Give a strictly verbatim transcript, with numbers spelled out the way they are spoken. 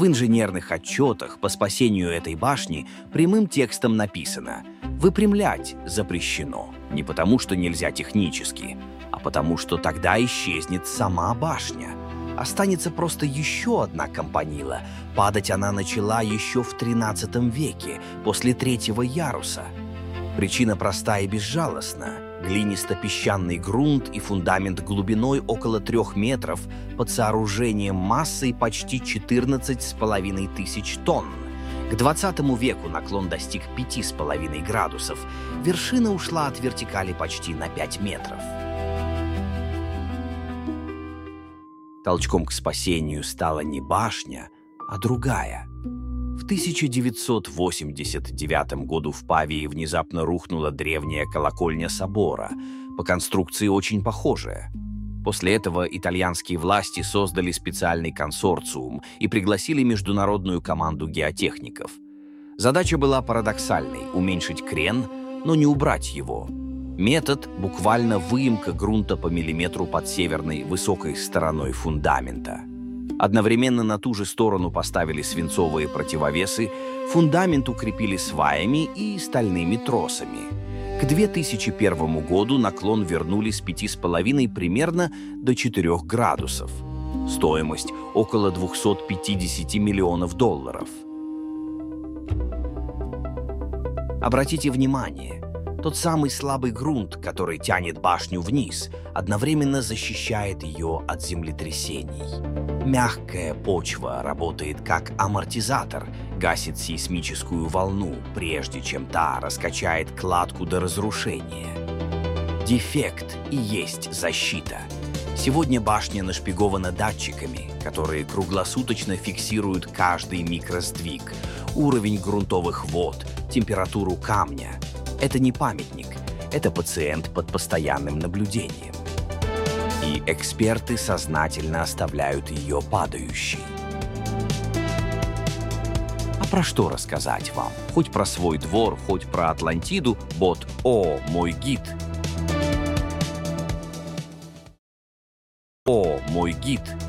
В инженерных отчетах по спасению этой башни прямым текстом написано: выпрямлять запрещено не потому, что нельзя технически, а потому, что тогда исчезнет сама башня. Останется просто еще одна кампанила. Падать она начала еще в тринадцатом веке, после третьего яруса. Причина проста и безжалостна. Глинисто-песчаный грунт и фундамент глубиной около трех метров под сооружением массой почти четырнадцать с половиной тысяч тонн. К двадцатому веку наклон достиг пяти с половиной градусов. Вершина ушла от вертикали почти на пять метров. Толчком к спасению стала не башня, а другая. В тысяча девятьсот восемьдесят девятом году в Павии внезапно рухнула древняя колокольня собора, по конструкции очень похожая. После этого итальянские власти создали специальный консорциум и пригласили международную команду геотехников. Задача была парадоксальной – уменьшить крен, но не убрать его. Метод – буквально выемка грунта по миллиметру под северной высокой стороной фундамента. Одновременно на ту же сторону поставили свинцовые противовесы, фундамент укрепили сваями и стальными тросами. К две тысячи первому году наклон вернули с пяти с половиной примерно до четырёх градусов. Стоимость – около двухсот пятидесяти миллионов долларов. Обратите внимание, тот самый слабый грунт, который тянет башню вниз, одновременно защищает ее от землетрясений. Мягкая почва работает как амортизатор, гасит сейсмическую волну, прежде чем та раскачает кладку до разрушения. Дефект и есть защита. Сегодня башня нашпигована датчиками, которые круглосуточно фиксируют каждый микросдвиг, уровень грунтовых вод, температуру камня. Это не памятник, это пациент под постоянным наблюдением. И эксперты сознательно оставляют ее падающей. А про что рассказать вам? Хоть про свой двор, хоть про Атлантиду, бот «О, мой гид». «О, мой гид»